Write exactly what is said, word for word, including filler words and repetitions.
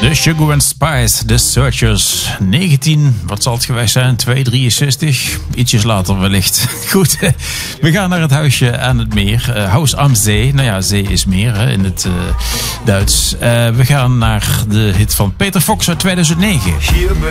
De Sugar and Spice, The Searchers. negentien, wat zal het geweest zijn? twee drieënzestig. Ietsjes later wellicht. Goed, we gaan naar het huisje aan het meer. Uh, Haus am Zee. Nou ja, zee is meer hè, in het uh, Duits. Uh, we gaan naar de hit van Peter Fox uit tweeduizend negen. Hier